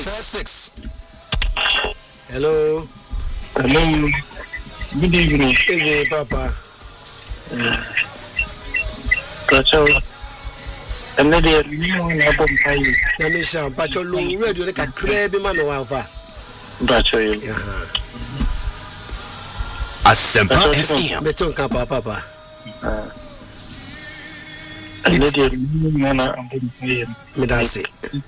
46. Hello. Hello. Good evening. Evening, Papa. And then the new one up on fire. Namisha, Pacholo, radio like a crab, Mamma Alpha. Bacho. Asempa FM. Betonka, Papa. And then the new one up on fire. Medasi.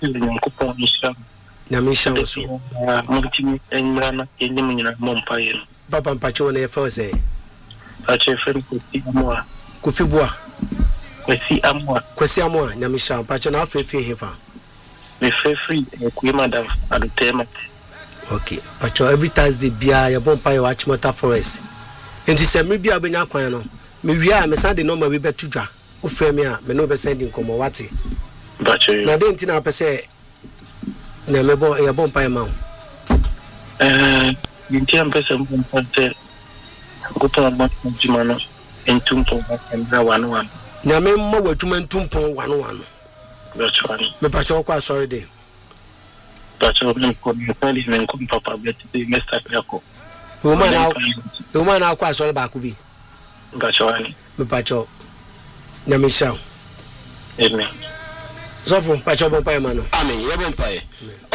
Namisha also. Multi and Rana in the Mompire. Papa Pachone first say. Pacho friend Kufibua. Kwesi Amwa, Namisha, Pachona free hefa. Me free madam at the tema. Okay. Pacho every Thursday bia ya bompa ya Achimota Forest. And she said maybe abenya kwan no. Me wia me send the number we betu dwa. O frɛ me a me no be sending komo wate. Bacho. Na den tina pese na me bo ya bompa ya ma. Yintia mpesa mpante. Goto ma jumano entumpo na one. Na me mo wadwuma ntumpon wano. That's one. Me pacho kwa sorry dey. Pacho me ko pali me ko papa bet the Mr. Yako. Woman na kwa sorry ba ku bi. Pacho one. Me pacho. Na me show. Amen. So for pacho bompa ya ma no. Amen. Ye bompa.